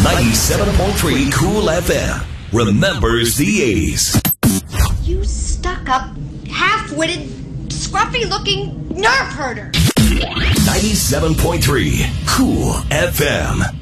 97.3 Cool FM remembers the 80s. You stuck-up, half-witted, scruffy-looking nerve herder. 97.3 Cool FM.